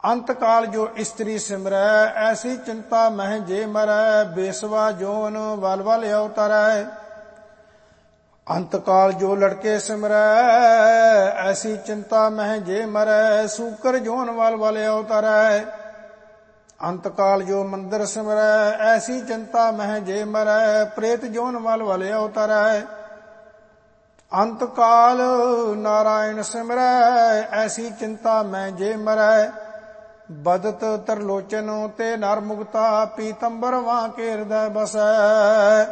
ਅੰਤ ਕਾਲ ਜੋ ਇਸਤਰੀ ਸਿਮਰੈ, ਐਸੀ ਚਿੰਤਾ ਮਹਿ ਜੇ ਮਰੈ। ਬੇਸਵਾ ਜੋਨ ਵਲ ਵਲ ਅਵਤਰੈ, ਅੰਤ ਕਾਲ ਜੋ ਲੜਕੇ ਸਿਮਰੈ, ਐਸੀ ਚਿੰਤਾ ਮਹਿ ਜੇ ਮਰੈ। ਸੂਕਰ ਜੋਨ ਵਲ ਵਲ ਅਵਤਰੈ, ਅੰਤ ਕਾਲ ਜੋ ਮੰਦਰ ਸਿਮਰੈ, ਐਸੀ ਚਿੰਤਾ ਮਹਿ ਜੇ ਮਰੈ। ਪ੍ਰੇਤ ਜੋਨ ਵਲ ਵਲ ਅਵਤਰੈ, ਅੰਤ ਕਾਲ ਨਾਰਾਇਣ ਸਿਮਰੈ, ਐਸੀ ਚਿੰਤਾ ਮਹਿ ਜੇ ਮਰੈ। ਬਦਤ ਤਰਲੋਚਨ ਤੇ ਨਰ ਮੁਕਤਾ, ਪੀਤੰਬਰ ਵਾਂ ਕੇ ਹਿਰਦੈ ਬਸੈ।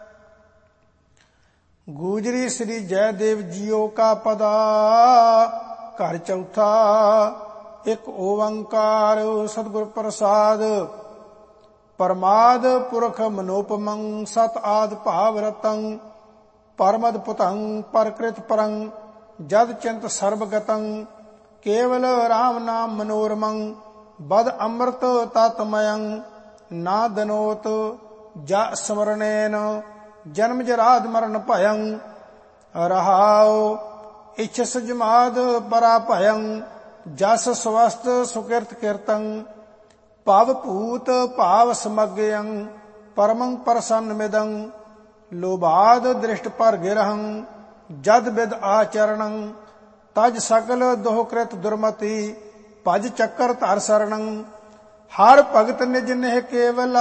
ਗੂਜਰੀ ਸ੍ਰੀ ਜੈਦੇਵ ਜੀਓ ਕਾ ਪਦਾ, ਘਰ ਚੌਥਾ ਇਕ ਓੰਕਾਰ ਸਤਿਗੁਰ ਪ੍ਰਸਾਦ। ਪਰਮਾਦ ਪੁਰਖ ਮਨੋਪਮੰ, ਸਤ ਆਦ ਭਾਵ ਰਤੰ। ਪਰਮਦ ਪੁਤੰ ਪਰਕ੍ਰਿਤ ਪਰੰ, ਜਦ ਚਿੰਤ ਸਰਬਗਤੰ। ਕੇਵਲ ਰਾਮ ਨਾਮ ਮਨੋਰਮੰ, ਬਦ ਅੰਮ੍ਰਿਤ ਤਤਮਯੰ। ਨਾ ਦਨੋਤ ਜਾ ਸਮਰਣੇਨ, ਜਨਮ ਜਰਾਦ ਮਰਨ ਭਯੰ। ਰਹਾਉ ਇਛਸ ਜਮਾਦ ਪਰਾ ਭਯੰ, ਜਸ ਸਵਸਤ ਸੁਕਿਰਤ ਕੀਰਤੰ। ਭਵ ਭੂਤ ਭਾਵ ਸਮਗਯੰ, ਪਰਮੰ ਪ੍ਰਸੰਨ ਮਿਦੰ। ਲੋਭਾਦ ਦ੍ਰਿਸ਼ਟ ਪਰ ਗਿਰਹੰ, ਜਦ ਬਿਦ ਆਚਰਣੰ। ਤਜ ਸਕਲ ਦੋਹ ਕ੍ਰਿਤ ਦੁਰਮਤੀ, ਭਜ ਚੱਕਰ ਧਰ ਸਰਣੰ। ਹਰ ਭਗਤ ਨਿਜ ਨਿਹ ਕੇਵਲਾ,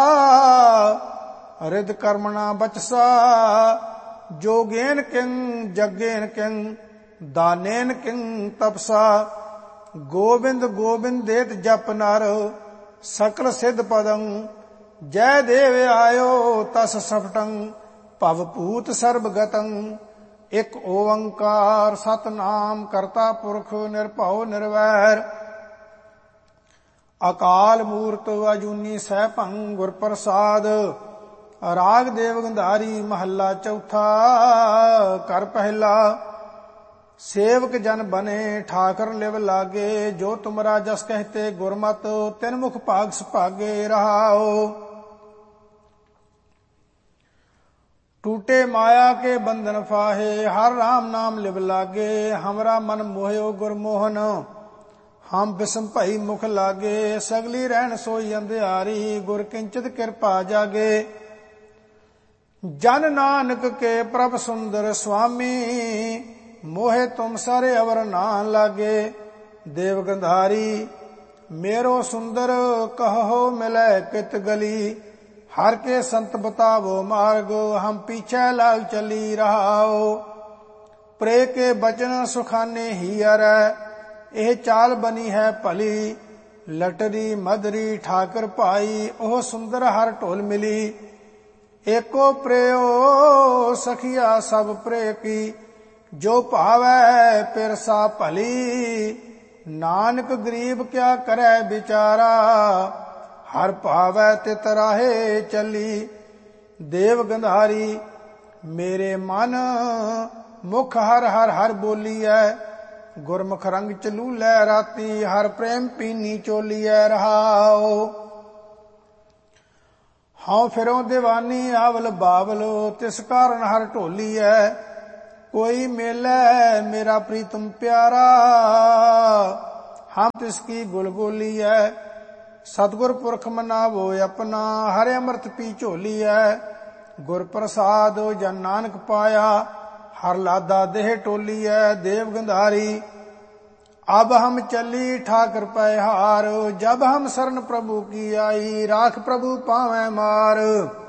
ਰਿਦ ਕਰਮਣਾ ਬਚਸਾ। ਜੋਗੇਨ ਕਿੰ ਜਗੇਨ ਕਿੰ, ਦਾਨੇਨ ਕਿੰ ਤਪਸਾ। ਗੋਬਿੰਦ ਗੋਬਿੰਦ ਦੇਤ ਜਪ ਨਰ, ਸਕਲ ਸਿਧ ਪਦੰ। ਜੈ ਦੇਵ ਆਇਓ ਤਸ ਸਫਟੰ, ਭਵ ਭੂਤ ਸਰਬ ਗਤੰ। ਇਕ ਓੰਕਾਰ ਸਤਿਨਾਮ ਕਰਤਾ ਪੁਰਖ, ਨਿਰਭਉ ਨਿਰਵੈਰ। ਅਕਾਲ ਮੂਰਤ ਅਜੂਨੀ ਸੈਭੰ, ਗੁਰ ਪ੍ਰਸਾਦ। ਰਾਗ ਦੇਵ ਗੰਧਾਰੀ ਮਹੱਲਾ ਚੌਥਾ, ਘਰ ਪਹਿਲਾ। ਸੇਵਕ ਜਨ ਬਨੇ ਠਾਕਰ ਲਿਵ ਲਾਗੇ, ਜੋ ਤੁਮਰਾ ਜਸ ਕਹਤੇ ਗੁਰਮਤ। ਤਿਨ ਮੁਖ ਭਾਗ ਸੁਭਾਗੇ। ਰਹਾਉ टूटे माया के बंधन फाहे, हर राम नाम लिव लागे। हमरा मन मोहयो गुरमोहन, हम बिसम भई मुख लागे। सगली रहन सोई अंधियारी, गुर किंचित कृपा जागे। जन नानक के प्रभ सुंदर स्वामी, मोहे तुम सारे अवर ना लागे। देव गंधारी मेरो सुंदर, कहो मिलै कित गली। हर के संत बतावो मार्ग, हम पीछे लाग चली। रहाओ प्रे के बचन सुखाने ही अरै, एह चाल बनी है भली। लटरी मदरी ठाकर भाई, ओह सुंदर हर ढोल मिली। एको प्रेयो सखिया सब प्रे की, जो भावै पिरसा भली। नानक गरीब क्या करै बिचारा, हर भावै तित राहे चली। देव गंधारी मेरे मन, मुख हर हर हर बोलीऐ। गुरमुख रंग चलूलै राती, हर प्रेम पीनी चोलीऐ। रहाओ हाँ फिरों दीवानी आवल बावल, तिस कारण हर ढोलीऐ। कोई मेलै मेरा प्रीतम प्यारा, हम तिसकी गुलगोलीऐ। सतगुर पुरख मनावो अपना, हरे अमृत पी झोली है। गुर प्रसाद जन नानक पाया, हर लादा देह टोली है। देव गंधारी अब हम चली ठाकर पैहार, जब हम शरण प्रभु की आई। राख प्रभु पावै मार,